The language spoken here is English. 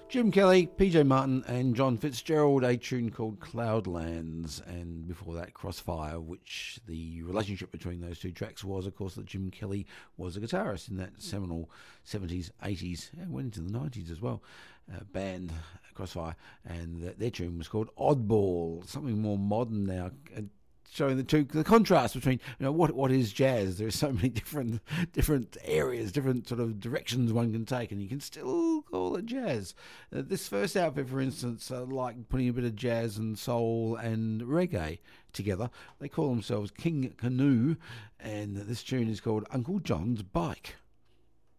Jim Kelly, PJ Martin and John Fitzgerald, a tune called Cloudlands, and before that Crossfire, which the relationship between those two tracks was, of course, that Jim Kelly was a guitarist in that seminal 70s, 80s, and went into the 90s as well, band Crossfire, and their tune was called Oddball, something more modern now, showing the contrast between what is jazz. There are so many different areas, different sort of directions one can take, and you can still call it jazz. This first outfit, for instance, like putting a bit of jazz and soul and reggae together. They call themselves King Canoe, and this tune is called Uncle John's Bike.